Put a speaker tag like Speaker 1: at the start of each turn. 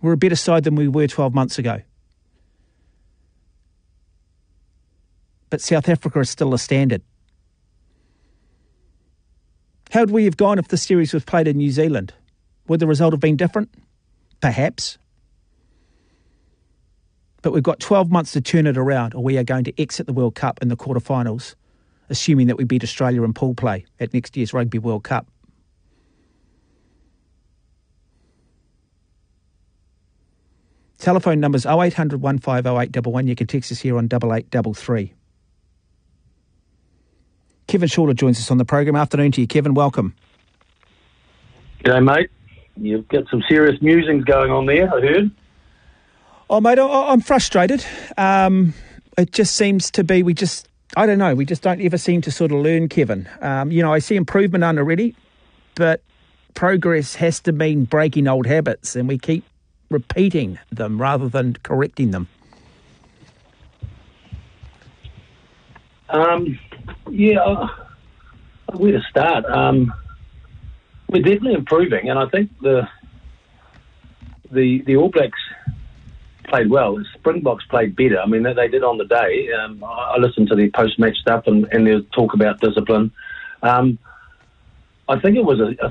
Speaker 1: We're a better side than we were 12 months ago. But South Africa is still a standard. How would we have gone if the series was played in New Zealand? Would the result have been different? Perhaps. But we've got 12 months to turn it around, or we are going to exit the World Cup in the quarterfinals, assuming that we beat Australia in pool play at next year's Rugby World Cup. Telephone numbers 0800 150811. You can text us here on 8833. Kevin Shorter joins us on the program. Afternoon to you, Kevin. Welcome.
Speaker 2: G'day, mate. You've got some serious musings going on there, I heard.
Speaker 1: Oh, mate, I'm frustrated. It just seems to be, I don't know, we just don't ever seem to sort of learn, Kevin. I see improvement already, but progress has to mean breaking old habits, and we keep repeating them rather than correcting them.
Speaker 2: Where to start? We're definitely improving, and I think the All Blacks played well. The Springboks played better. I mean, they did on the day. I listened to their post-match stuff, and their talk about discipline. I think it was a